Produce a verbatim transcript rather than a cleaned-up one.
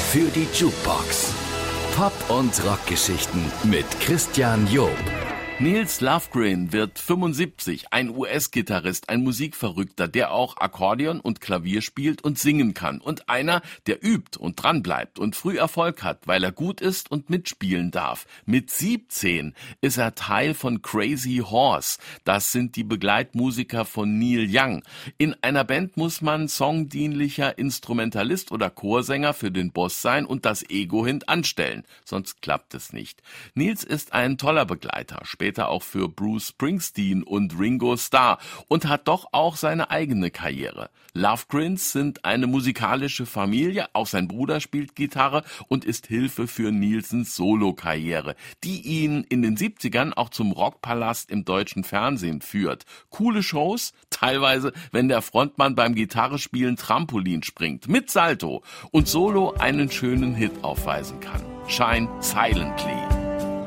für die Jukebox. Pop- und Rockgeschichten mit Christian Job. Nils Lofgren wird fünfundsiebzig, ein U S-Gitarrist, ein Musikverrückter, der auch Akkordeon und Klavier spielt und singen kann. Und einer, der übt und dranbleibt und früh Erfolg hat, weil er gut ist und mitspielen darf. Mit siebzehn ist er Teil von Crazy Horse. Das sind die Begleitmusiker von Neil Young. In einer Band muss man songdienlicher Instrumentalist oder Chorsänger für den Boss sein und das Ego hintanstellen. Sonst klappt es nicht. Nils ist ein toller Begleiter. Später auch für Bruce Springsteen und Ringo Starr und hat doch auch seine eigene Karriere. Lofgrens sind eine musikalische Familie, auch sein Bruder spielt Gitarre und ist Hilfe für Nilsens Solokarriere, die ihn in den siebzigern auch zum Rockpalast im deutschen Fernsehen führt. Coole Shows, teilweise, wenn der Frontmann beim Gitarrespielen Trampolin springt, mit Salto und solo einen schönen Hit aufweisen kann. Shine Silently.